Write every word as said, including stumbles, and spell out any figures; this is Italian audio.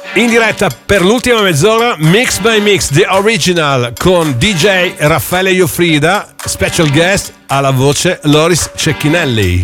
In diretta per l'ultima mezz'ora, Mix by Mix, The Original, con D J Raffaele Iofrida, special guest alla voce Loris Cecchinelli.